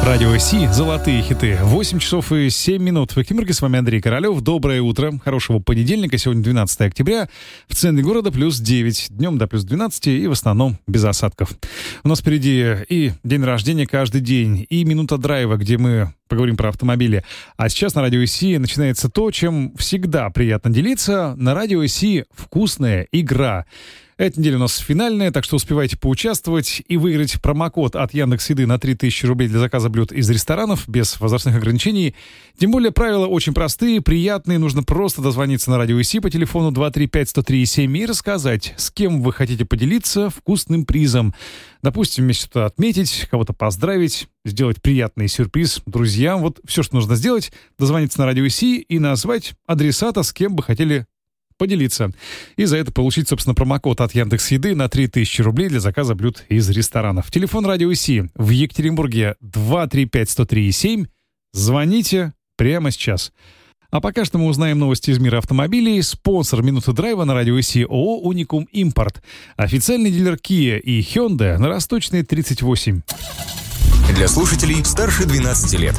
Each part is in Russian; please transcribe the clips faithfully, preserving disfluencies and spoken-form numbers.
Радио Си, золотые хиты. восемь часов и семь минут. В Екатеринбурге с вами Андрей Королев. Доброе утро. Хорошего понедельника. Сегодня двенадцатое октября. В центре города плюс девять. Днем до плюс двенадцать и в основном без осадков. У нас впереди и день рождения каждый день, и минута драйва, где мы поговорим про автомобили. А сейчас на Радио Си начинается то, чем всегда приятно делиться. На Радио Си вкусная игра. Эта неделя у нас финальная, так что успевайте поучаствовать и выиграть промокод от Яндекс.Еды на три тысячи рублей для заказа блюд из ресторанов без возрастных ограничений. Тем более правила очень простые, приятные. Нужно просто дозвониться на Радио Си по телефону два три пять сто три семь и рассказать, с кем вы хотите поделиться вкусным призом. Допустим, вместе что-то отметить, кого-то поздравить, сделать приятный сюрприз друзьям. Вот все, что нужно сделать, дозвониться на Радио Си и назвать адресата, с кем бы хотели поделиться. И за это получить, собственно, промокод от Яндекс.Еды на три тысячи рублей для заказа блюд из ресторанов. Телефон Радио Си в Екатеринбурге два три пять сто три семь. Звоните прямо сейчас. А пока что мы узнаем новости из мира автомобилей. Спонсор «Минуты драйва» на Радио Си ООО «Уникум Импорт». Официальный дилер Kia и Hyundai на Росточной тридцать восемь. Для слушателей старше двенадцати лет.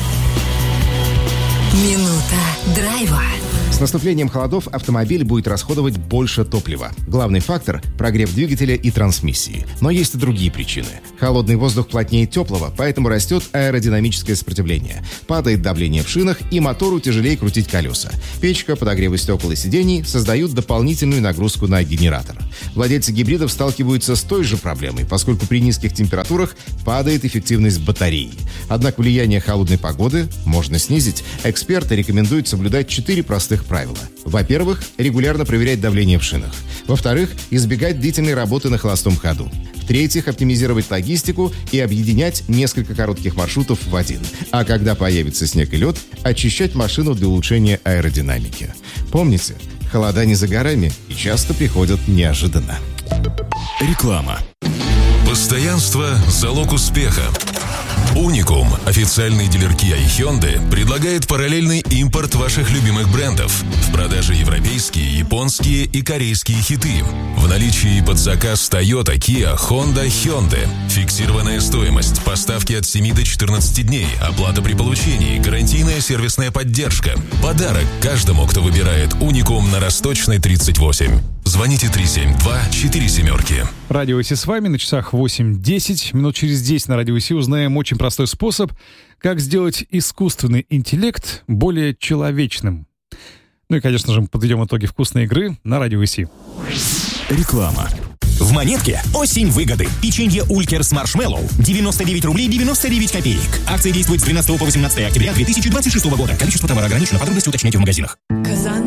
Минута драйва. С наступлением холодов автомобиль будет расходовать больше топлива. Главный фактор – прогрев двигателя и трансмиссии. Но есть и другие причины. Холодный воздух плотнее теплого, поэтому растет аэродинамическое сопротивление. Падает давление в шинах, и мотору тяжелее крутить колеса. Печка, подогревы стекол и сидений создают дополнительную нагрузку на генератор. Владельцы гибридов сталкиваются с той же проблемой, поскольку при низких температурах падает эффективность батареи. Однако влияние холодной погоды можно снизить. Эксперты рекомендуют соблюдать четыре простых правила. Во-первых, регулярно проверять давление в шинах. Во-вторых, избегать длительной работы на холостом ходу. В-третьих, оптимизировать логистику и объединять несколько коротких маршрутов в один. А когда появится снег и лед, очищать машину для улучшения аэродинамики. Помните, холода не за горами и часто приходят неожиданно. Реклама. Постоянство – залог успеха. Уникум, официальный дилер Kia и Hyundai, предлагает параллельный импорт ваших любимых брендов. В продаже европейские, японские и корейские хиты. В наличии под заказ Toyota, Kia, Honda, Hyundai. Фиксированная стоимость, поставки от семи до четырнадцати дней, оплата при получении, гарантийная сервисная поддержка. Подарок каждому, кто выбирает Уникум на Росточной тридцать восемь. Звоните три семь два четыре семерки. Радио Си с вами на часах восемь десять. Минут через десять на Радио Си узнаем очень простой способ, как сделать искусственный интеллект более человечным. Ну и, конечно же, мы подведем итоги вкусной игры на Радио Си. Реклама. В Монетке осень выгоды. Печенье Улькер с маршмеллоу девяносто девять рублей девяносто девять копеек. Акция действует с тринадцатого по восемнадцатое октября две тысячи двадцать шестого года. Количество товара ограничено. Подробности уточняйте в магазинах.